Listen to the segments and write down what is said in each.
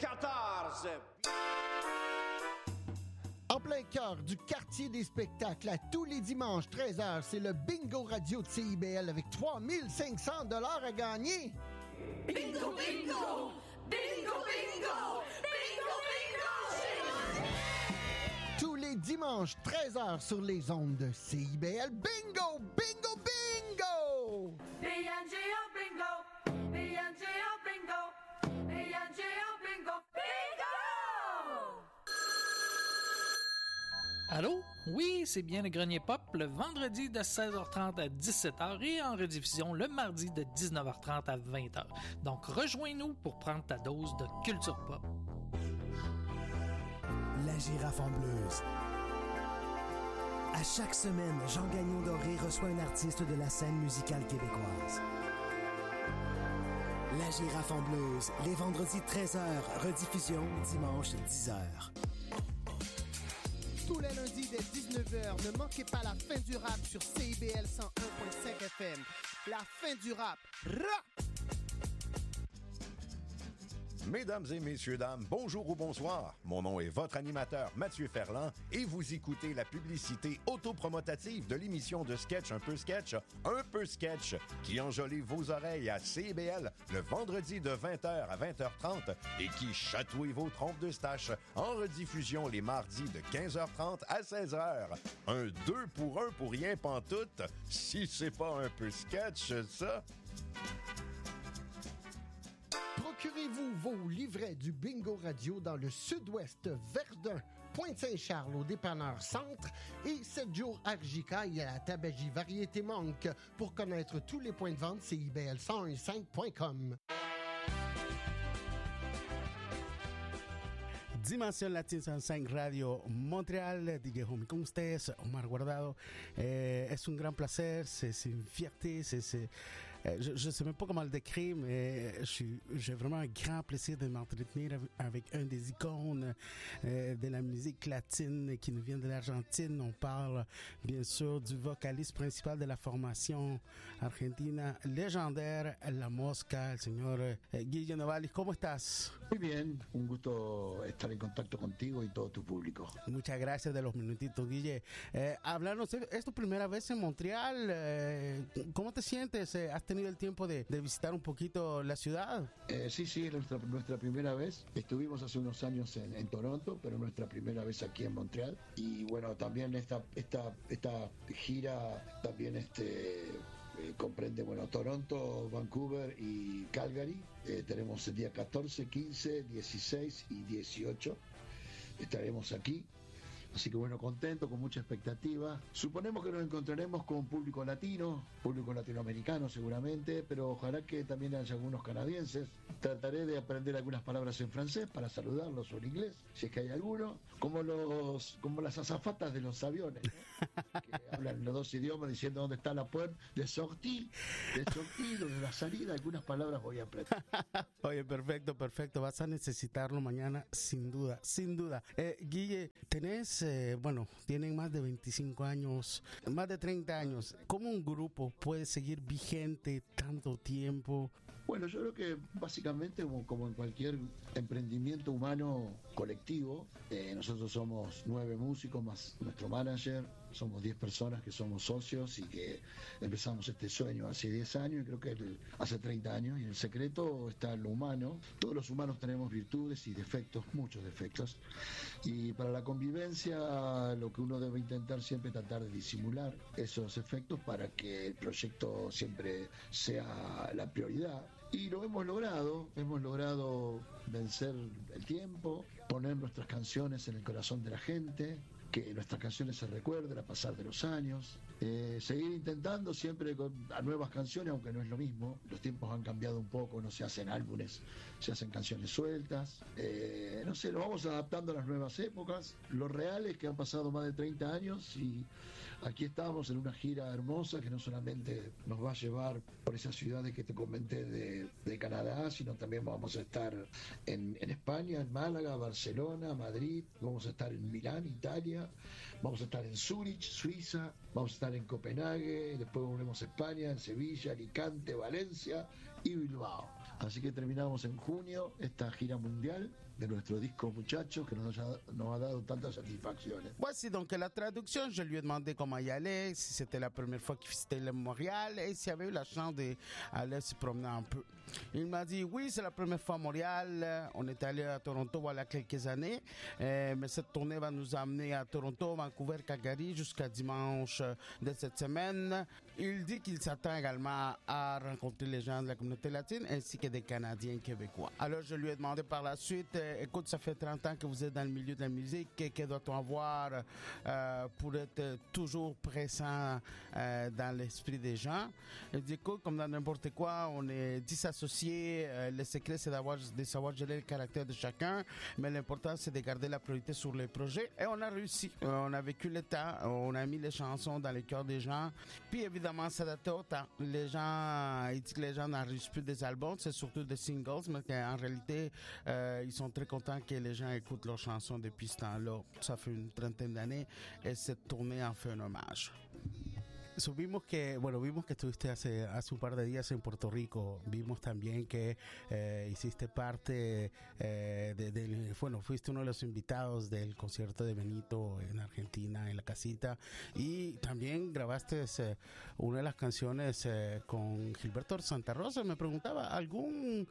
2014. En plein cœur du quartier des spectacles, à tous les dimanches 13h, c'est le Bingo Radio de CIBL avec 3500 $ à gagner. Bingo, bingo! Bingo, bingo! Bingo, bingo! Tous les dimanches 13h sur les ondes de CIBL. Bingo, bingo, bingo! B-N-G-O, bingo! B-N-G-O, bingo! B-N-G-O, bingo! Bingo! Allô? Oui, c'est bien le Grenier Pop, le vendredi de 16h30 à 17h et en rediffusion le mardi de 19h30 à 20h. Donc rejoins-nous pour prendre ta dose de culture pop. La girafe en blues. À chaque semaine, Jean Gagnon Doré reçoit un artiste de la scène musicale québécoise. La girafe en blues, les vendredis 13h, rediffusion dimanche 10h. Tous les lundis dès 19h, ne manquez pas la fin du rap sur CIBL 101.5 FM. La fin du rap. Mesdames et messieurs, dames, bonjour ou bonsoir. Mon nom est votre animateur Mathieu Ferland et vous écoutez la publicité autopromotative de l'émission de sketch Un peu sketch qui enjolive vos oreilles à CIBL le vendredi de 20h à 20h30 et qui chatouille vos trompes de stache en rediffusion les mardis de 15h30 à 16h. Un 2 pour 1 pour rien pantoute, si c'est pas un peu sketch, ça... Procurez-vous vos livrets du Bingo Radio dans le sud-ouest Verdun, Pointe-Saint-Charles au dépanneur Centre et 7 jours Argicaille à la Tabagie Variété Monk pour connaître tous les points de vente CIBL1015.com. Dimensión Latina 105 Radio Montréal, DJ Homie con ustedes, Omar Guardado. Es un gran placer, c'est une fierté, je sais même pas comment le décrire, mais j'ai vraiment un grand plaisir de m'entretenir avec un des icônes de la musique latine qui nous vient de l'Argentine. On parle bien sûr du vocaliste principal de la formation argentina légendaire La Mosca, el señor Guille Novalis. ¿Cómo estás? Muy bien, un gusto estar en contacto contigo y todo tu público. Muchas gracias de los minutitos, Guille. Hablarnos, ¿es tu primera vez en Montreal? ¿Cómo te sientes? ¿Has tenido el tiempo de visitar un poquito la ciudad? Sí, es nuestra primera vez. Estuvimos hace unos años en Toronto, pero nuestra primera vez aquí en Montreal. Y bueno, también esta gira también comprende, bueno, Toronto, Vancouver y Calgary. Tenemos el día 14, 15, 16 y 18. Estaremos aquí. Así que bueno, contento, con mucha expectativa. Suponemos que nos encontraremos con público latino, público latinoamericano seguramente, pero ojalá que también haya algunos canadienses. Trataré de aprender algunas palabras en francés para saludarlos o en inglés, si es que hay alguno, como las azafatas de los aviones, ¿no? Que hablan los dos idiomas diciendo dónde está la puerta de sortie, de la salida, algunas palabras voy a aprender. Oye, perfecto, vas a necesitarlo mañana, sin duda. Guille, tienen más de 25 años, más de 30 años. ¿Cómo un grupo puede seguir vigente tanto tiempo? Bueno, yo creo que básicamente como en cualquier emprendimiento humano colectivo, nosotros somos 9 músicos más nuestro manager, somos 10 personas que somos socios y que empezamos este sueño hace 10 años y creo que hace 30 años, y el secreto está en lo humano. Todos los humanos tenemos virtudes y defectos, muchos defectos, y para la convivencia lo que uno debe intentar siempre es tratar de disimular esos efectos para que el proyecto siempre sea la prioridad. Y lo hemos logrado vencer el tiempo, poner nuestras canciones en el corazón de la gente, que nuestras canciones se recuerden a pasar de los años, seguir intentando siempre a nuevas canciones, aunque no es lo mismo, los tiempos han cambiado un poco, no se hacen álbumes, se hacen canciones sueltas, nos vamos adaptando a las nuevas épocas. Lo real es que han pasado más de 30 años y aquí estamos en una gira hermosa que no solamente nos va a llevar por esas ciudades que te comenté de Canadá, sino también vamos a estar en España, en Málaga, Barcelona, Madrid, vamos a estar en Milán, Italia, vamos a estar en Zúrich, Suiza, vamos a estar en Copenhague, después volvemos a España, en Sevilla, Alicante, Valencia y Bilbao. Así que terminamos en junio esta gira mundial de nuestro disco Muchachos, que nos ha dado tantas satisfacciones. Voici donc la traduction. Je lui ai demandé comment il allait, si c'était la première fois qu'il visitait le Montréal et s'il avait eu la chance d'aller se promener un peu. Il m'a dit oui, c'est la première fois à Montréal. On est allé à Toronto voilà quelques années, mais cette tournée va nous amener à Toronto, Vancouver, Calgary jusqu'à dimanche de cette semaine. Il dit qu'il s'attend également à rencontrer les gens de la communauté latine ainsi que des Canadiens québécois. Alors je lui ai demandé par la suite, écoute, ça fait 30 ans que vous êtes dans le milieu de la musique, que doit-on avoir pour être toujours présent dans l'esprit des gens? Il dit, écoute, comme dans n'importe quoi, on est 10 associés, le secret c'est de savoir gérer le caractère de chacun, mais l'important c'est de garder la priorité sur les projets et on a réussi. On a vécu le temps, on a mis les chansons dans les cœurs des gens, puis évidemment ça date au temps. Les gens, ils disent que les gens n'enregistrent plus des albums, c'est surtout des singles, mais qu'en réalité ils sont très contents que les gens écoutent leurs chansons depuis ce temps-là. Ça fait une trentaine d'années et cette tournée en fait un hommage. Vimos que estuviste hace un par de días en Puerto Rico. Vimos también que hiciste parte fuiste uno de los invitados del concierto de Benito en Argentina, en la casita, y también grabaste una de las canciones con Gilberto Santa Rosa. Me preguntaba, ¿algún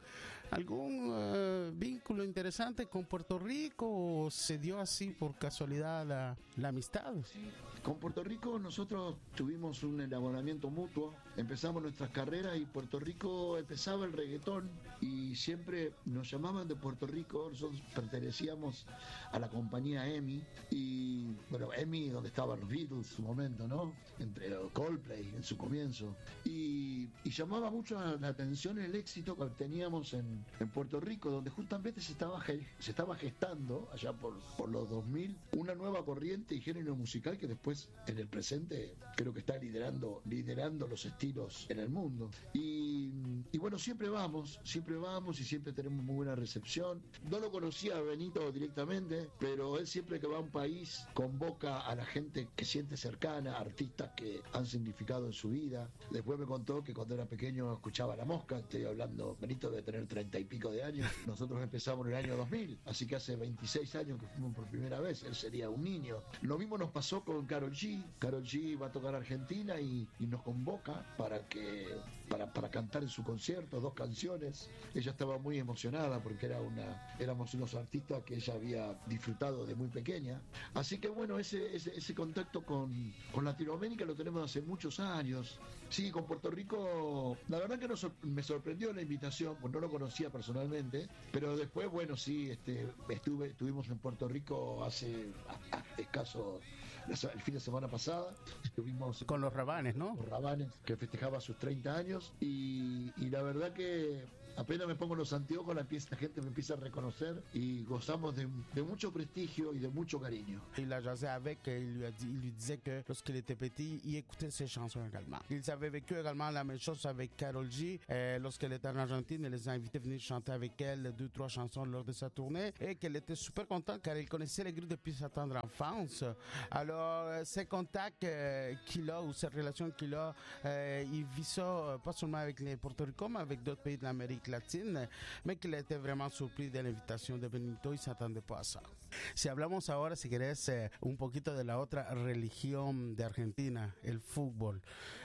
vínculo interesante con Puerto Rico o se dio así por casualidad la amistad? Sí, con Puerto Rico nosotros tuvimos un enamoramiento mutuo, empezamos nuestras carreras y Puerto Rico empezaba el reggaetón y siempre nos llamaban de Puerto Rico. Nosotros pertenecíamos a la compañía EMI y bueno, EMI donde estaban los Beatles en su momento, ¿no? Entre Coldplay en su comienzo y llamaba mucho la atención el éxito que teníamos en Puerto Rico, donde justamente se estaba gestando allá por los 2000 una nueva corriente y género musical que después en el presente creo que está liderando los estilos en el mundo. Y bueno, siempre vamos y siempre tenemos muy buena recepción. No lo conocía a Benito directamente, pero él siempre que va a un país convoca a la gente que siente cercana, artistas que han significado en su vida. Después me contó que cuando era pequeño escuchaba La Mosca, estoy hablando, Benito debe tener 30 y pico de años. Nosotros empezamos en el año 2000, así que hace 26 años que fuimos por primera vez, él sería un niño. Lo mismo nos pasó con Karol G. Karol G va a tocar a Argentina y nos convoca para cantar en su concierto 2 canciones. Ella estaba muy emocionada porque éramos unos artistas que ella había disfrutado de muy pequeña. Así que bueno, ese contacto con Latinoamérica lo tenemos hace muchos años. Sí, con Puerto Rico, la verdad que me sorprendió la invitación, pues no lo conocía personalmente, pero después, bueno, sí, estuvimos en Puerto Rico hace escaso el fin de semana pasada, estuvimos con los Rabanes, ¿no? Los Rabanes, que festejaba sus 30 años y la verdad que apenas me pongo los anteojos, la gente me empieza a reconocer y gozamos de mucho prestigio y de mucho cariño. Il a jasé avec, il lui disait que lorsqu'il était petit, il écoutait ses chansons également. Ils avaient vécu également la même chose avec Karol G. Lorsqu'elle était en Argentine, elle les a invités à venir chanter avec elle 2-3 chansons lors de sa tournée et qu'elle était super contente car elle connaissait les groupes depuis sa tendre enfance. Alors, ces contacts qu'il a ou cette relation qu'il a, il vit ça pas seulement avec les Porto Rico, mais avec d'autres pays de l'Amérique latine, mais qu'il était vraiment surpris de l'invitation de Benito y se s'attendait pas a ça. Si hablamos ahora, si querés, un poquito de la otra religión de Argentina, el fútbol.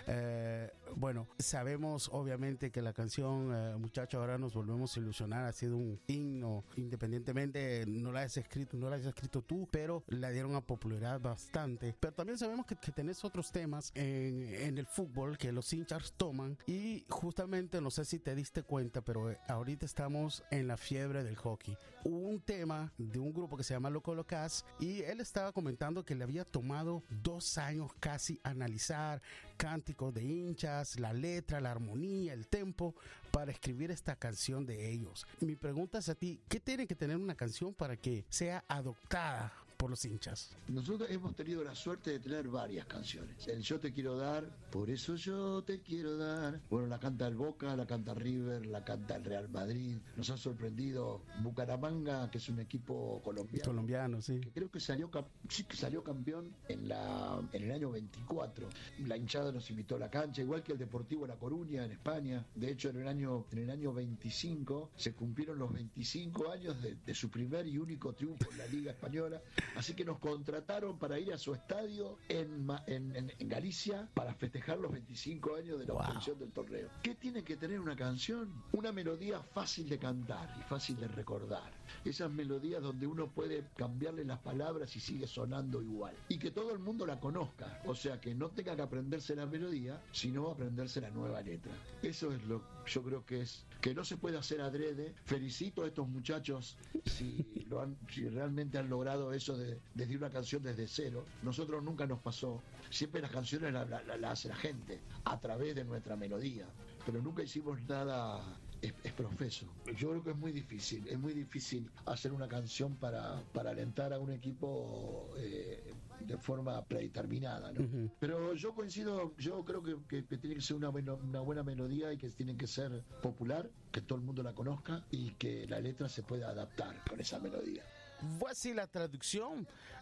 Bueno, sabemos obviamente que la canción Muchacho, ahora nos volvemos a ilusionar ha sido un himno, independientemente no la hayas escrito tú, pero la dieron a popularidad bastante. Pero también sabemos que tenés otros temas en el fútbol que los hinchas toman y justamente, no sé si te diste cuenta, pero ahorita estamos en la fiebre del hockey. Hubo un tema de un grupo que se llama Loco Locas y él estaba comentando que le había tomado 2 años casi analizar cánticos de hinchas, la letra, la armonía, el tempo para escribir esta canción de ellos. Mi pregunta es a ti, ¿qué tiene que tener una canción para que sea adoptada por los hinchas? Nosotros hemos tenido la suerte de tener varias canciones. El Yo te quiero dar, por eso yo te quiero dar. Bueno, la canta el Boca, la canta River, la canta el Real Madrid. Nos ha sorprendido Bucaramanga, que es un equipo colombiano, sí. Que creo que salió campeón en el año 24. La hinchada nos invitó a la cancha, igual que el Deportivo La Coruña en España. De hecho, en el año 25 se cumplieron los 25 años de su primer y único triunfo en la Liga Española. Así que nos contrataron para ir a su estadio en Galicia para festejar los 25 años de la obtención del torneo. ¿Qué tiene que tener una canción? Una melodía fácil de cantar y fácil de recordar. Esas melodías donde uno puede cambiarle las palabras y sigue sonando igual. Y que todo el mundo la conozca. O sea, que no tenga que aprenderse la melodía, sino aprenderse la nueva letra. Eso es lo que yo creo que no se puede hacer adrede. Felicito a estos muchachos si realmente han logrado eso desde una canción desde cero. Nosotros nunca nos pasó. Siempre las canciones las hace la gente a través de nuestra melodía, pero nunca hicimos nada es profeso. Yo creo que es muy difícil hacer una canción para alentar a un equipo de forma predeterminada, ¿no? Uh-huh. Pero yo coincido, yo creo que tiene que ser una buena melodía y que tiene que ser popular, que todo el mundo la conozca y que la letra se pueda adaptar con esa melodía. Voici la traduction.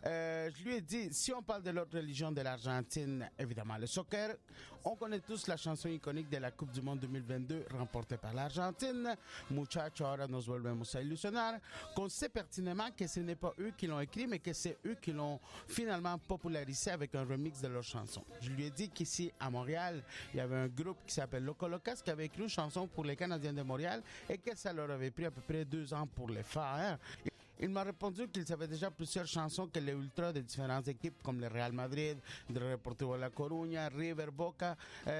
Je lui ai dit, si on parle de l'autre religion de l'Argentine, évidemment le soccer, on connaît tous la chanson iconique de la Coupe du Monde 2022 remportée par l'Argentine, Muchacho, ahora nos volvemos a ilusionar, qu'on sait pertinemment que ce n'est pas eux qui l'ont écrit, mais que c'est eux qui l'ont finalement popularisé avec un remix de leur chanson. Je lui ai dit qu'ici, à Montréal, il y avait un groupe qui s'appelle Loco Locas qui avait écrit une chanson pour les Canadiens de Montréal et que ça leur avait pris à peu près 2 ans pour les faire. Il m'a répondu qu'ils avaient déjà plusieurs chansons que les ultras de différentes équipes comme le Real Madrid, le Deportivo La Coruña, River, Boca,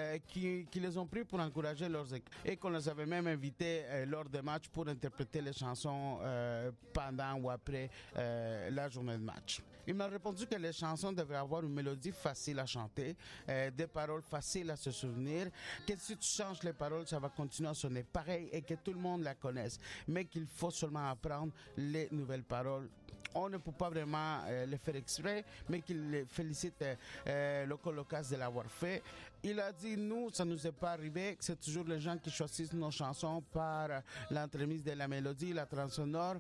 qui les ont pris pour encourager leurs équipes et qu'on les avait même invités lors des matchs pour interpréter les chansons pendant ou après la journée de match. Il m'a répondu que les chansons devraient avoir une mélodie facile à chanter, des paroles faciles à se souvenir, que si tu changes les paroles, ça va continuer à sonner pareil et que tout le monde la connaisse, mais qu'il faut seulement apprendre les nouvelles paroles. On ne peut pas vraiment le faire exprès, mais qu'il félicite Loco Locas de l'avoir fait. Il a dit, nous, ça ne nous est pas arrivé, c'est toujours les gens qui choisissent nos chansons par l'entremise de la mélodie, la trame sonore.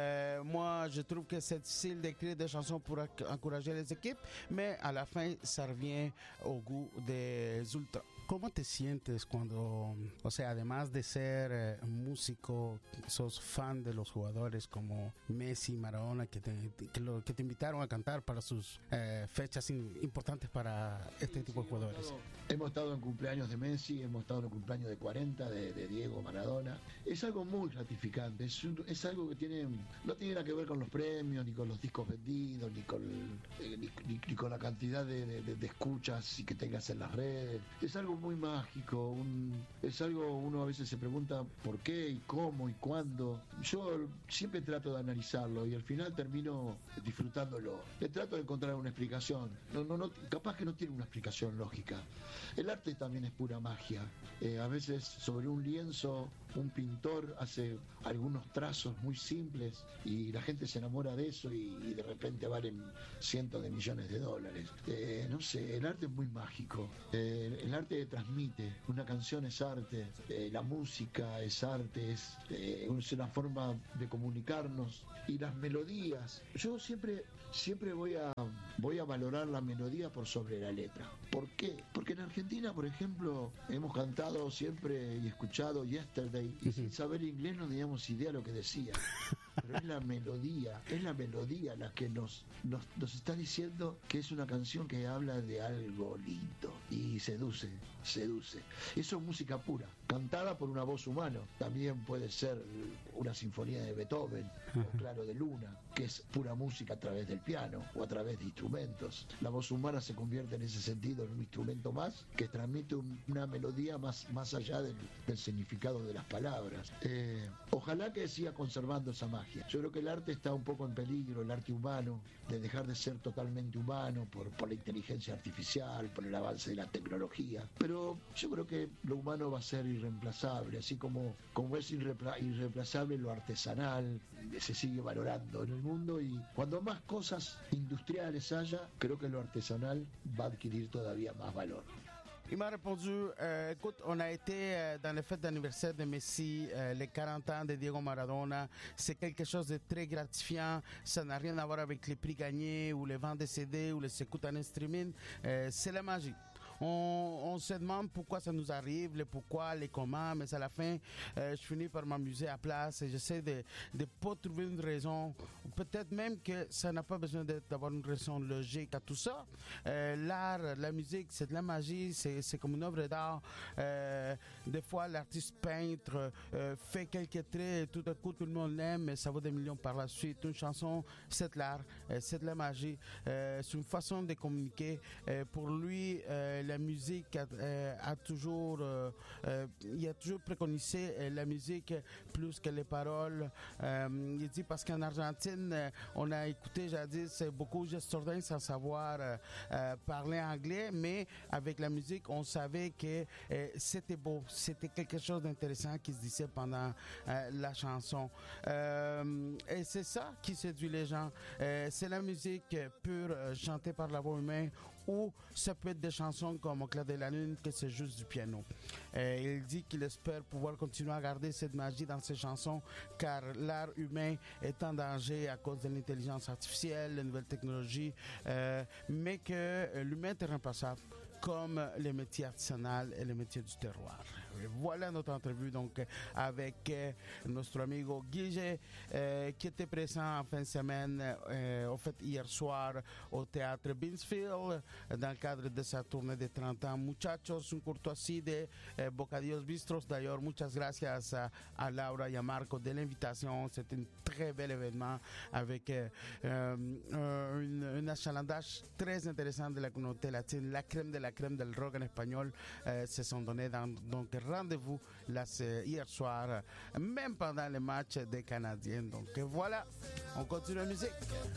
Moi, je trouve que c'est difficile d'écrire des chansons pour encourager les équipes, mais à la fin, ça revient au goût des ultras. ¿Cómo te sientes cuando, o sea, además de ser músico, sos fan de los jugadores como Messi, Maradona, que te invitaron a cantar para sus fechas importantes para este tipo de jugadores? Hemos estado en cumpleaños de Messi, hemos estado en el cumpleaños de 40 de Diego Maradona. Es algo muy gratificante, es algo que no tiene nada que ver con los premios, ni con los discos vendidos, ni con la cantidad de escuchas y que tengas en las redes. Es algo muy mágico, es algo, uno a veces se pregunta por qué y cómo y cuándo. Yo siempre trato de analizarlo y al final termino disfrutándolo. Le trato de encontrar una explicación. No, capaz que no tiene una explicación lógica. El arte también es pura magia. A veces sobre un lienzo un pintor hace algunos trazos muy simples y la gente se enamora de eso y de repente valen cientos de millones de dólares. No sé, el arte es muy mágico. El arte transmite. Una canción es arte, la música es arte, es una forma de comunicarnos. Y las melodías. Yo siempre voy a valorar la melodía por sobre la letra. ¿Por qué? Porque en Argentina, por ejemplo, hemos cantado siempre y escuchado Yesterday y sin saber inglés no teníamos idea de lo que decía. Pero es la melodía la que nos está diciendo que es una canción que habla de algo lindo y seduce. Eso es música pura, cantada por una voz humana. También puede ser una sinfonía de Beethoven o Claro de Luna, que es pura música a través del piano o a través de instrumentos. La voz humana se convierte en ese sentido en un instrumento más que transmite una melodía más allá del significado de las palabras. Ojalá que siga conservando esa magia. Yo creo que el arte está un poco en peligro, el arte humano, de dejar de ser totalmente humano por la inteligencia artificial, por el avance de la tecnología. Pero yo creo que lo humano va a ser irreemplazable, así como es irreemplazable lo artesanal, se sigue valorando en el mundo, y cuando más cosas industriales haya, creo que lo artesanal va a adquirir todavía más valor. Il m'a répondu, écoute, on a été dans les fêtes d'anniversaire de Messi, les 40 ans de Diego Maradona. C'est quelque chose de très gratifiant. Ça n'a rien à voir avec les prix gagnés ou les ventes de CD ou les écoutes en streaming. C'est la magie. On se demande pourquoi ça nous arrive, le pourquoi, les comment, mais à la fin, je finis par m'amuser à place et j'essaie de pas trouver une raison. Peut-être même que ça n'a pas besoin d'avoir une raison logique à tout ça. L'art, la musique, c'est de la magie, c'est comme une œuvre d'art. Des fois, l'artiste peintre fait quelques traits et tout à coup, tout le monde l'aime, mais ça vaut des millions par la suite. Une chanson, c'est de l'art, c'est de la magie. C'est une façon de communiquer. Pour lui, la musique a toujours, il a toujours préconisé la musique plus que les paroles. Il dit parce qu'en Argentine, on a écouté jadis beaucoup Jess Jourdain sans savoir parler anglais, mais avec la musique, on savait que c'était beau, c'était quelque chose d'intéressant qui se disait pendant la chanson. Et c'est ça qui séduit les gens. C'est la musique pure, chantée par la voix humaine, ou ça peut être des chansons comme Au clair de la lune, que c'est juste du piano. Il dit qu'il espère pouvoir continuer à garder cette magie dans ses chansons, car l'art humain est en danger à cause de l'intelligence artificielle, les nouvelles technologies, mais que l'humain est irremplaçable, comme les métiers artisanaux et les métiers du terroir. Et voilà notre entrevue donc avec notre amigo Guille, qui était présent en fin de semaine, au fait hier soir au théâtre Binsfield, dans le cadre de sa tournée de 30 ans. Muchachos, une courtoisie de Bocadillos Bistros. D'ailleurs, muchas gracias à Laura et à Marco de l'invitation. C'était un très bel événement avec un achalandage très intéressant de la communauté latine. La crème de la crème del rock en espagnol se sont donnés. Donc, rendez-vous là, hier soir, même pendant les matchs des Canadiens. Donc, voilà, on continue la musique.